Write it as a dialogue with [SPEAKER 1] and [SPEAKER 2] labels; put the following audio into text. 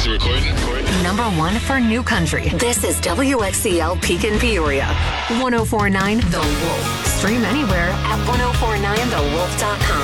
[SPEAKER 1] Is it recording?
[SPEAKER 2] Number 1 for New Country. This is WXCL Pekin Peoria. 1049 The Wolf. Stream anywhere at 1049thewolf.com.